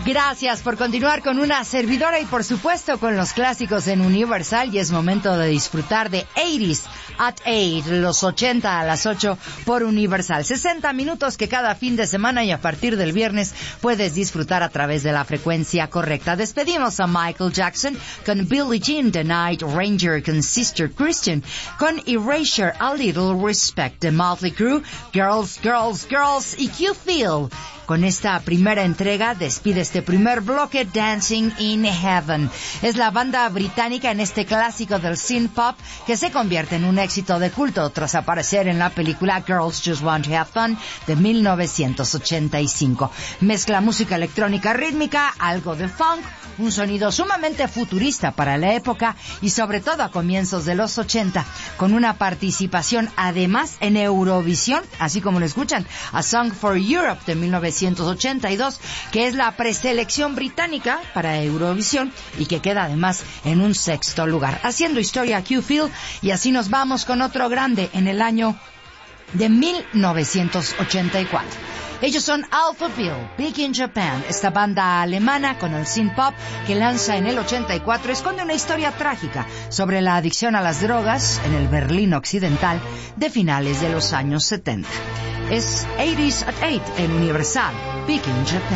Gracias por continuar con una servidora y por supuesto con los clásicos en Universal, y es momento de disfrutar de 80s at 8, los 80 a las 8 por Universal. 60 minutos que cada fin de semana y a partir del viernes puedes disfrutar a través de la frecuencia correcta. Despedimos a Michael Jackson con Billie Jean, The Night Ranger, con Sister Christian, con Erasure, A Little Respect, The Motley Crue, Girls, Girls, Girls y Q-Feel. Con esta primera entrega despide este primer bloque Dancing in Heaven. Es la banda británica en este clásico del synth pop que se convierte en un éxito de culto tras aparecer en la película Girls Just Want to Have Fun de 1985. Mezcla música electrónica rítmica, algo de funk, un sonido sumamente futurista para la época y sobre todo a comienzos de los 80, con una participación además en Eurovisión, así como lo escuchan, A Song for Europe de 1982, que es la preselección británica para Eurovisión y que queda además en un 6º lugar, haciendo historia Q-Feel. Y así nos vamos con otro grande en el año de 1984. Ellos son Alphaville, Big in Japan. Esta banda alemana con el synth pop que lanza en el 84 esconde una historia trágica sobre la adicción a las drogas en el Berlín occidental de finales de los años 70. Es 80s at 8 en Universal, Big in Japan.